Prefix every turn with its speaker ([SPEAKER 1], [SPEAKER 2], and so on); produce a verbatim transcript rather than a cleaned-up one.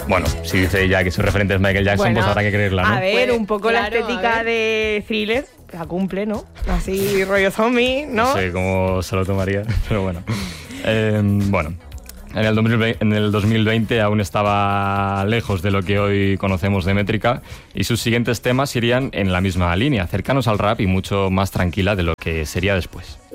[SPEAKER 1] Bueno, si dice ella que su referente es Michael Jackson,
[SPEAKER 2] Bueno,
[SPEAKER 1] pues habrá que creerla, ¿no?
[SPEAKER 2] A ver,
[SPEAKER 3] Pues,
[SPEAKER 2] un poco
[SPEAKER 3] claro,
[SPEAKER 2] la estética de Thriller la cumple, ¿no? Así rollo zombie, ¿no?
[SPEAKER 1] No sé cómo se lo tomaría, pero bueno. Eh, bueno, en el, dos mil veinte, en el dos mil veinte aún estaba lejos de lo que hoy conocemos de métrica y sus siguientes temas irían en la misma línea, cercanos al rap y mucho más tranquila de lo que sería después.